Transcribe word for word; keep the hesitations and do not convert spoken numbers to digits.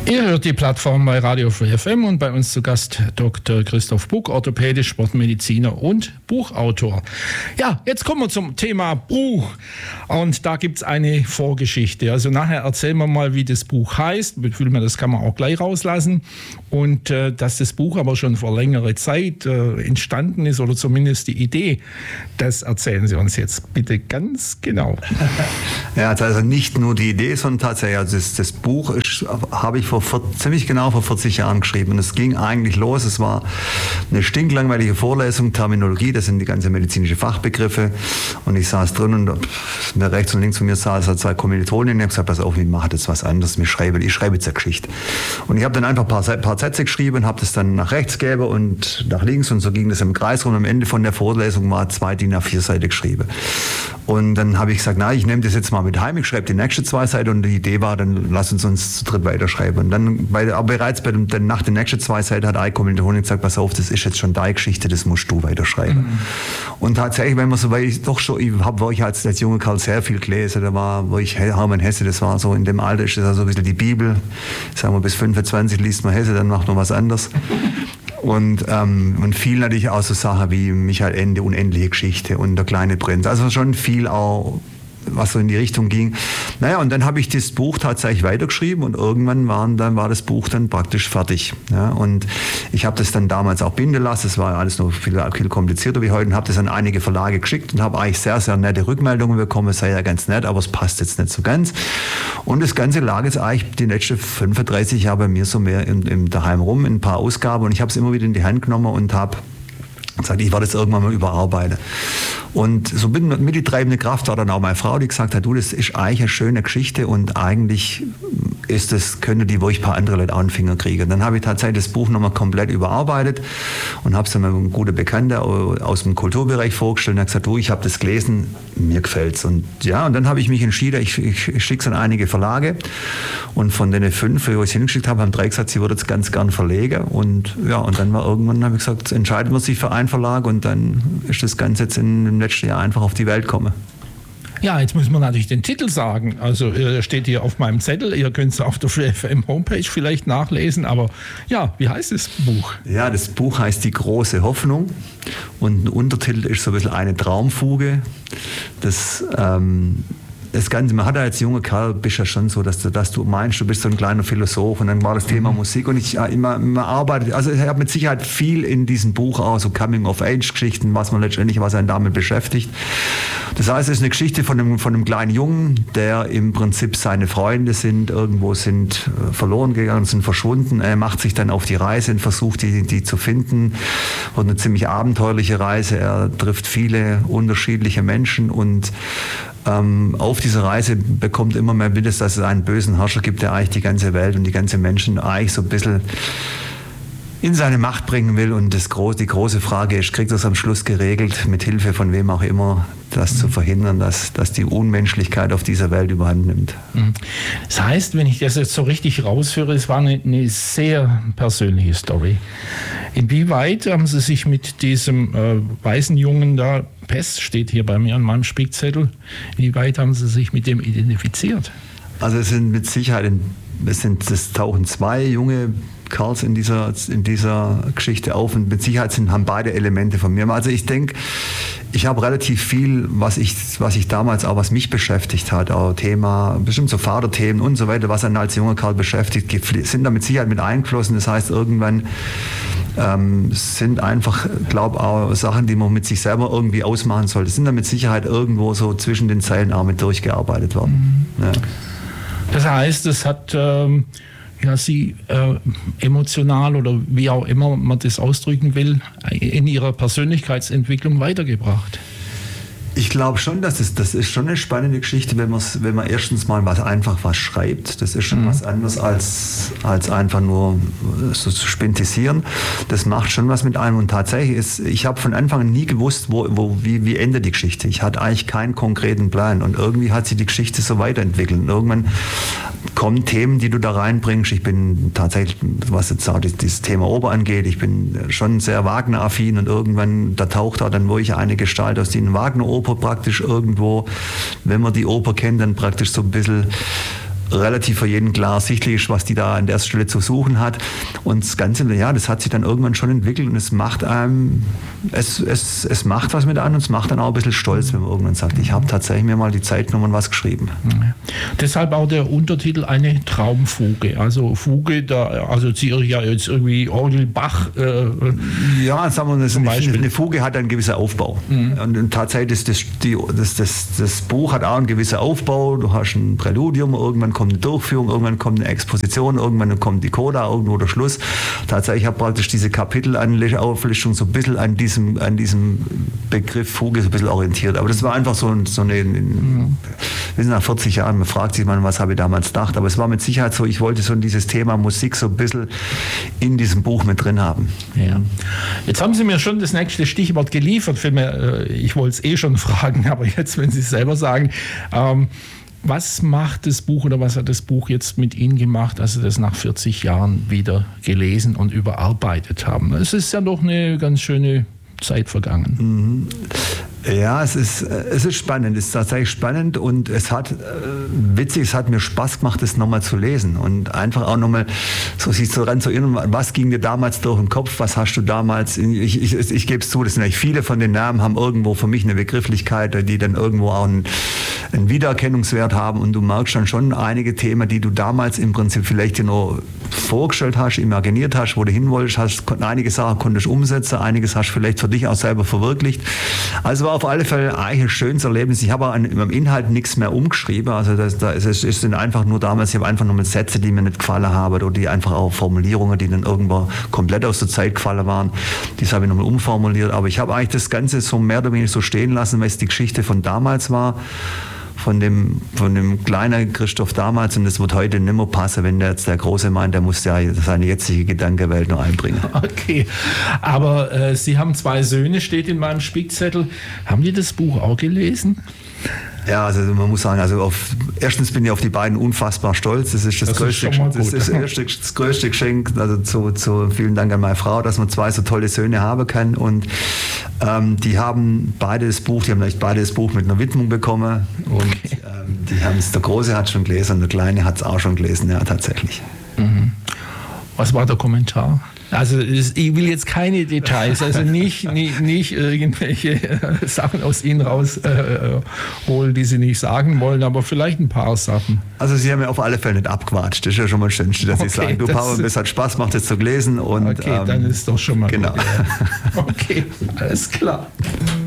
Ihr hört die Plattform bei Radio Free F M und bei uns zu Gast Doktor Christoph Buck, Orthopäde, Sportmediziner und Buchautor. Ja, jetzt kommen wir zum Thema Buch und da gibt es eine Vorgeschichte. Also nachher erzählen wir mal, wie das Buch heißt. Das kann man auch gleich rauslassen. Und äh, dass das Buch aber schon vor längerer Zeit äh, entstanden ist oder zumindest die Idee, das erzählen Sie uns jetzt bitte ganz genau. Ja, also nicht nur die Idee, sondern tatsächlich, also das, das Buch habe ich vor, vor ziemlich genau vor vierzig Jahren geschrieben. Und es ging eigentlich los, es war eine stinklangweilige Vorlesung, Terminologie, das sind die ganzen medizinischen Fachbegriffe. Und ich saß drin und mir rechts und links von mir saßen zwei Kommilitonen und ich habe gesagt, pass auf, ich mache jetzt was anderes, ich schreibe, ich schreibe jetzt eine Geschichte. Und ich habe dann einfach ein paar, paar Sätze geschrieben und habe das dann nach rechts gegeben und nach links und so ging das im Kreis rum. Am Ende von der Vorlesung war zwei D I N A vier Seiten geschrieben. Und dann habe ich gesagt, na, ich nehme das jetzt mal mit heim, ich schreibe die nächste zwei Seiten und die Idee war, dann lass uns uns zu dritt weiterschreiben. Und dann, bei, aber bereits bei dem, nach den nächsten zwei Seiten hat ein Kommilitonin gesagt, pass auf, das ist jetzt schon deine Geschichte, das musst du weiterschreiben. Mhm. Und tatsächlich, wenn man so, weil ich doch schon, ich habe, war ich als, als junger Kerl sehr viel gelesen, da war, wo ich Hermann Hesse, das war so, in dem Alter ist das also ein bisschen die Bibel, sagen wir bis fünfundzwanzig liest man Hesse, dann macht man was anderes. Und, ähm, und viel natürlich auch so Sachen wie Michael Ende, Unendliche Geschichte und Der kleine Prinz. Also schon viel auch, was so in die Richtung ging. Naja, und dann habe ich das Buch tatsächlich weitergeschrieben und irgendwann waren, dann war das Buch dann praktisch fertig. Ja, und ich habe das dann damals auch binden lassen, es war alles noch viel, viel komplizierter wie heute und habe das an einige Verlage geschickt und habe eigentlich sehr, sehr nette Rückmeldungen bekommen, es sei ja ganz nett, aber es passt jetzt nicht so ganz. Und das Ganze lag jetzt eigentlich die letzten fünfunddreißig Jahre bei mir so mehr im, im daheim rum, in ein paar Ausgaben und ich habe es immer wieder in die Hand genommen und habe gesagt, ich werde das irgendwann mal überarbeiten. Und so mit, mit die treibende Kraft war dann auch meine Frau, die gesagt hat, du, das ist eigentlich eine schöne Geschichte und eigentlich ist das, könnte die wohl ein paar andere Leute auch einen Finger kriegen. Dann habe ich tatsächlich das Buch nochmal komplett überarbeitet und habe es dann einem guten Bekannten aus dem Kulturbereich vorgestellt und habe gesagt, du, ich habe das gelesen, mir gefällt's. Und ja, und dann habe ich mich entschieden, ich, ich, ich schicke es an einige Verlage und von den fünf, wo ich es hingeschickt habe, haben drei gesagt, sie würde es ganz gern verlegen und ja, und dann war irgendwann, habe ich gesagt, entscheiden wir sich für einen Verlag und dann ist das Ganze jetzt in, im letzten Jahr einfach auf die Welt gekommen. Ja, jetzt muss man natürlich den Titel sagen. Also er steht hier auf meinem Zettel. Ihr könnt es auf der Free F M Homepage vielleicht nachlesen. Aber ja, wie heißt das Buch? Ja, das Buch heißt Die große Hoffnung. Und ein Untertitel ist so ein bisschen eine Traumfuge. Das, ähm, das Ganze, man hat ja als junger Kerl, bist ja schon so, dass du, dass du meinst, du bist so ein kleiner Philosoph und dann war das Thema mhm. Musik und ich immer, immer arbeite, also ich habe mit Sicherheit viel in diesem Buch auch so Coming-of-Age-Geschichten, was man letztendlich, was einen damit beschäftigt. Das heißt, es ist eine Geschichte von einem, von einem kleinen Jungen, der im Prinzip seine Freunde sind, irgendwo sind verloren gegangen, sind verschwunden. Er macht sich dann auf die Reise und versucht, die, die zu finden. Wird eine ziemlich abenteuerliche Reise. Er trifft viele unterschiedliche Menschen und ähm, auf dieser Reise bekommt immer mehr mit, dass es einen bösen Herrscher gibt, der eigentlich die ganze Welt und die ganzen Menschen eigentlich so ein bisschen in seine Macht bringen will. Und das groß, die große Frage ist, kriegt er es am Schluss geregelt, mit Hilfe von wem auch immer, das zu verhindern, dass, dass die Unmenschlichkeit auf dieser Welt überhand nimmt. Das heißt, wenn ich das jetzt so richtig rausführe, es war eine, eine sehr persönliche Story. Inwieweit haben Sie sich mit diesem äh, weißen Jungen da, Pest steht hier bei mir an meinem Spickzettel, inwieweit haben Sie sich mit dem identifiziert? Also es sind mit Sicherheit, es, sind, es tauchen zwei junge Kerls in dieser, in dieser Geschichte auf und mit Sicherheit sind, haben beide Elemente von mir. Also ich denke, ich habe relativ viel, was ich, was ich damals auch, was mich beschäftigt hat, auch Thema, bestimmt so Vaterthemen und so weiter, was einen als junger Kerl beschäftigt, sind da mit Sicherheit mit eingeflossen. Das heißt, irgendwann ähm, sind einfach, glaube auch Sachen, die man mit sich selber irgendwie ausmachen sollte, sind da mit Sicherheit irgendwo so zwischen den Zeilen auch mit durchgearbeitet worden. Mhm. Ja. Das heißt, es hat ähm, ja, Sie äh, emotional oder wie auch immer man das ausdrücken will, in Ihrer Persönlichkeitsentwicklung weitergebracht. Ich glaube schon, dass es, das ist schon eine spannende Geschichte, wenn, wenn man erstens mal was, einfach was schreibt. Das ist schon mhm. was anderes als, als einfach nur so zu spintisieren. Das macht schon was mit einem. Und tatsächlich ist, ich habe von Anfang an nie gewusst, wo, wo, wie, wie endet die Geschichte. Ich hatte eigentlich keinen konkreten Plan. Und irgendwie hat sich die Geschichte so weiterentwickelt. Und irgendwann kommen Themen, die du da reinbringst. Ich bin tatsächlich, was jetzt auch das Thema Oper angeht, ich bin schon sehr Wagner-affin. Und irgendwann, da taucht auch dann wirklich eine Gestalt aus den Wagner-Oper praktisch irgendwo, wenn man die Oper kennt, dann praktisch so ein bisschen relativ für jeden klar ersichtlich ist, was die da an der Stelle zu suchen hat. Und das Ganze, ja, das hat sich dann irgendwann schon entwickelt und es macht einem, es, es, es macht was mit einem und es macht dann auch ein bisschen stolz, wenn man irgendwann sagt, ich habe tatsächlich mir mal die Zeit genommen und was geschrieben. Ja. Deshalb auch der Untertitel Eine Traumfuge. Also Fuge, da assoziiere ich ja jetzt irgendwie Orgel Bach. Äh, ja, sagen wir mal, das, eine, eine Fuge hat einen gewissen Aufbau. Mhm. Und, und tatsächlich ist das, die, das, das, das Buch hat auch einen gewissen Aufbau. Du hast ein Präludium, irgendwann kommt eine Durchführung, irgendwann kommt eine Exposition, irgendwann kommt die Coda, irgendwo der Schluss. Tatsächlich habe praktisch diese Kapitelauflistung so ein bisschen an diesem, an diesem Begriff Fuge so ein bisschen orientiert. Aber das war einfach so, so eine, mhm. wir sind nach vierzig Jahren, man fragt sich mal, was habe ich damals gedacht, aber es war mit Sicherheit so, ich wollte so dieses Thema Musik so ein bisschen in diesem Buch mit drin haben. Ja. Jetzt haben Sie mir schon das nächste Stichwort geliefert, für mich, ich wollte es eh schon fragen, aber jetzt, wenn Sie es selber sagen, ähm, was macht das Buch oder was hat das Buch jetzt mit Ihnen gemacht, als Sie das nach vierzig Jahren wieder gelesen und überarbeitet haben? Es ist ja doch eine ganz schöne Zeit vergangen. Mhm. Ja, es ist, es ist spannend, es ist tatsächlich spannend und es hat, äh, witzig, es hat mir Spaß gemacht, das nochmal zu lesen und einfach auch nochmal so sich daran zu erinnern, was ging dir damals durch den Kopf, was hast du damals, ich, ich, ich, ich gebe es zu, das sind eigentlich viele von den Namen haben irgendwo für mich eine Begrifflichkeit, die dann irgendwo auch einen, einen Wiedererkennungswert haben und du merkst dann schon einige Themen, die du damals im Prinzip vielleicht dir nur vorgestellt hast, imaginiert hast, wo du hin wolltest, hast, einige Sachen konntest umsetzen, einiges hast du vielleicht für dich auch selber verwirklicht. Also war auf alle Fälle eigentlich ein schönes Erlebnis. Ich habe auch an, im Inhalt nichts mehr umgeschrieben. Also das, das, es sind einfach nur damals, ich habe einfach nur mit Sätze, die mir nicht gefallen haben oder die einfach auch Formulierungen, die dann irgendwo komplett aus der Zeit gefallen waren. Das habe ich nochmal umformuliert. Aber ich habe eigentlich das Ganze so mehr oder weniger so stehen lassen, weil es die Geschichte von damals war. Von dem, von dem kleinen Christoph damals und das wird heute nicht mehr passen, wenn der jetzt der Große meint, der muss ja seine jetzige Gedankenwelt noch einbringen. Okay, aber äh, Sie haben zwei Söhne, steht in meinem Spickzettel. Haben die das Buch auch gelesen? Ja, also man muss sagen, also auf, erstens bin ich auf die beiden unfassbar stolz. Das ist das, das größte, ist das, ist das, erste, das größte Geschenk. Also zu, zu vielen Dank an meine Frau, dass man zwei so tolle Söhne haben kann. Und ähm, die haben beide das Buch, die haben echt beide das Buch mit einer Widmung bekommen. Und okay. ähm, die haben es, der Große hat schon gelesen und der Kleine hat es auch schon gelesen, ja, tatsächlich. Mhm. Was war der Kommentar? Also ich will jetzt keine Details, also nicht, nicht, nicht irgendwelche Sachen aus Ihnen rausholen, äh, die Sie nicht sagen wollen, aber vielleicht ein paar Sachen. Also Sie haben ja auf alle Fälle nicht abgequatscht, das ist ja schon mal das Schönste, dass okay, Sie sagen, du Paul, es hat Spaß gemacht, das zu lesen. Und, okay, ähm, dann ist doch schon mal genau. gut. Ja. Okay, alles klar.